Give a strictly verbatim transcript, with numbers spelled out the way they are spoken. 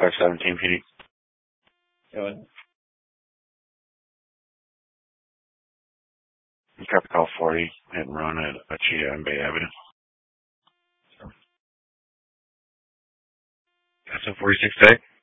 five seventeen P D. Go ahead. Copy call forty, hit and run at Achia and Bay Avenue. That's a forty-six day.